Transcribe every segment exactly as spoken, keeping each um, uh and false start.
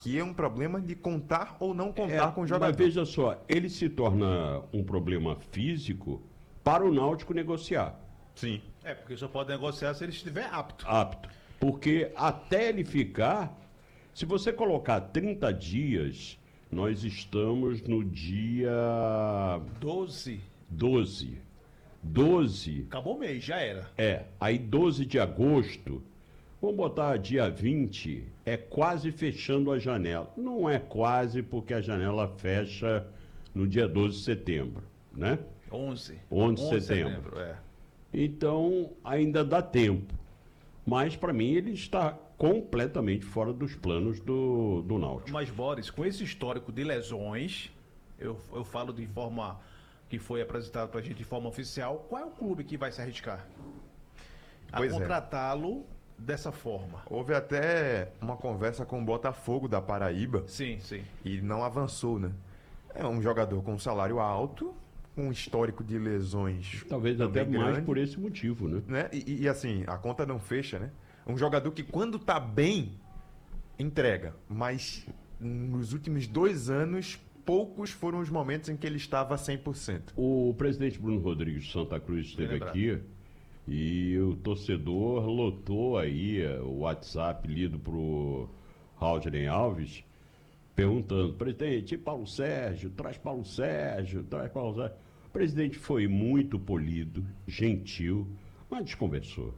que é um problema de contar ou não contar É, com o jogador. mas veja só, ele se torna um problema físico para o Náutico negociar. Sim. É, porque só pode negociar se ele estiver apto. Apto. Porque até ele ficar, se você colocar trinta dias, nós estamos no dia doze. doze. doze, Acabou o mês, já era. é, aí doze de agosto, vamos botar dia vinte, é quase fechando a janela. Não é quase, porque a janela fecha no dia doze de setembro, né? onze. onze de setembro. é. Então, ainda dá tempo. Mas, para mim, ele está completamente fora dos planos do, do Náutico. Mas, Boris, com esse histórico de lesões, eu, eu falo de forma que foi apresentado pra gente de forma oficial, qual é o clube que vai se arriscar a Pois é. contratá-lo dessa forma? Houve até uma conversa com o Botafogo da Paraíba Sim, sim. e não avançou, né? É um jogador com um salário alto, com um histórico de lesões. Talvez também até mais grande, por esse motivo, né? né? E, e, assim, a conta não fecha, né? Um jogador que quando tá bem, entrega. Mas nos últimos dois anos, poucos foram os momentos em que ele estava cem por cento. O presidente Bruno Rodrigues de Santa Cruz esteve lembrado. aqui e o torcedor lotou aí eh, o WhatsApp lido pro Haldney Alves, perguntando, presidente, e Paulo Sérgio, traz Paulo Sérgio, traz Paulo Sérgio. O presidente foi muito polido, gentil, mas desconversou.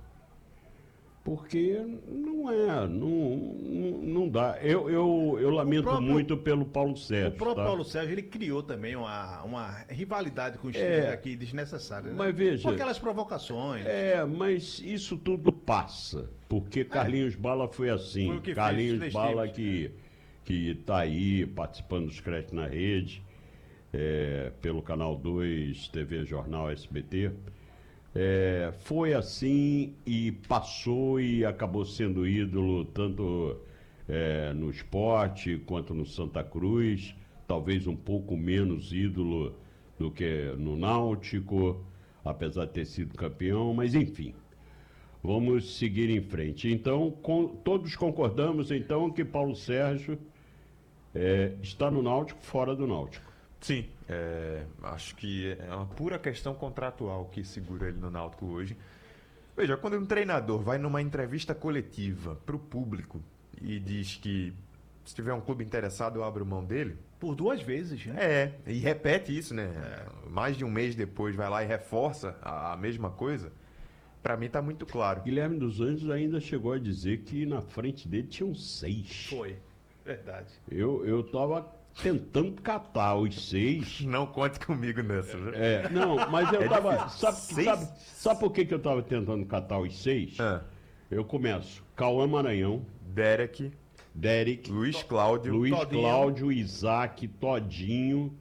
Porque não é, não, não, não dá. Eu, eu, eu lamento próprio- muito pelo Paulo O Sérgio. próprio tá? Paulo Sérgio, ele criou também uma, uma rivalidade com os times É. aqui desnecessária, né? Mas veja- Com aquelas provocações. É, mas isso tudo passa. Porque Carlinhos Bala foi assim. Foi o que fez Carlinhos os três Bala times. que, que tá aí participando dos créditos na rede, é, pelo Canal dois, T V Jornal S B T. É, foi assim e passou e acabou sendo ídolo tanto é, no esporte quanto no Santa Cruz, talvez um pouco menos ídolo do que no Náutico, apesar de ter sido campeão, mas enfim, vamos seguir em frente. Então, com- todos concordamos então que Paulo Sérgio é, está no Náutico, fora do Náutico. Sim, é, acho que é uma pura questão contratual que segura ele no Náutico hoje. Veja, quando um treinador vai numa entrevista coletiva para o público e diz que se tiver um clube interessado eu abro mão dele, Por duas vezes, né? é, e repete isso, né? Mais de um mês depois vai lá e reforça a, a mesma coisa, para mim tá muito claro. Guilherme dos Anjos ainda chegou a dizer que na frente dele tinham seis. Foi. Verdade. Eu, eu tava tentando catar os seis. Não conte comigo nessa, né? É, não, mas eu É tava. difícil. Sabe, Seis? sabe, sabe por que, que eu tava tentando catar os seis? Ah, Eu começo. Cauã Maranhão, Derek, Derek, Luiz Cláudio, Luiz Todinho. Cláudio, Isaac, Todinho.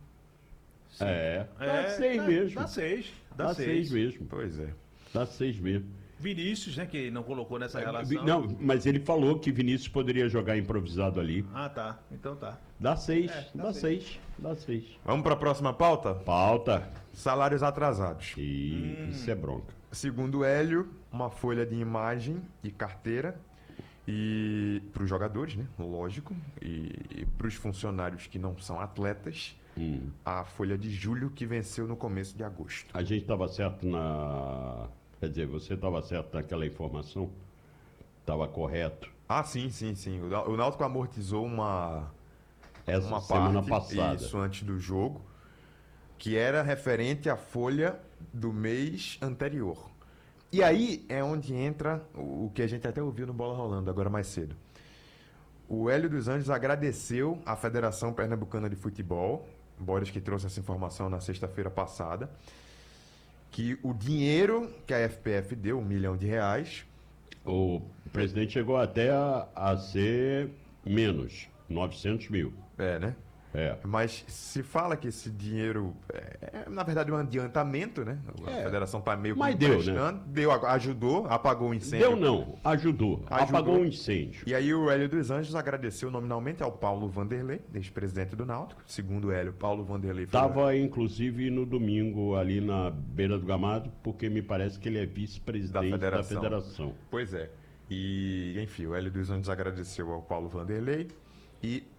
É, dá É, seis dá- mesmo. Dá seis. Dá, Dá seis. seis mesmo. Pois é. Dá seis mesmo. Vinícius, né? Que não colocou nessa Vi- relação. Não, mas ele falou que Vinícius poderia jogar improvisado ali. Ah, tá. Então tá. Dá seis, É, dá dá seis, dá seis. Vamos para a próxima pauta? Pauta. Salários atrasados. E isso é bronca. Segundo Hélio, uma folha de imagem e carteira e para os jogadores, né? Lógico, e, e para os funcionários que não são atletas, Hum. a folha de julho que venceu no começo de agosto. A gente estava certo na. Quer dizer, você estava certo naquela informação? Estava correto. Ah, sim, sim, sim. O Nau- o Náutico amortizou uma Essa uma semana parte, passada. isso antes do jogo, que era referente à folha do mês anterior. E aí é onde entra o o que a gente até ouviu no Bola Rolando agora mais cedo. O Hélio dos Anjos agradeceu à Federação Pernambucana de Futebol, Boris que trouxe essa informação na sexta-feira passada, que o dinheiro que a F P F deu, um milhão de reais, O presidente chegou até a, a ser menos, novecentos mil. é, né? É. Mas se fala que esse dinheiro é, é, na verdade, um adiantamento, né? A É. federação está meio que Mas deu, emprestando, deu, ajudou, apagou o incêndio. Deu não, ajudou. Ajudou. Apagou o incêndio. E aí o Hélio dos Anjos agradeceu nominalmente ao Paulo Vanderlei, ex-presidente do Náutico. Segundo o Hélio, Paulo Vanderlei foi Estava, inclusive, no domingo ali na beira do gramado, porque me parece que ele é vice-presidente Da da federação. federação. Pois é. E, enfim, o Hélio dos Anjos agradeceu ao Paulo Vanderlei e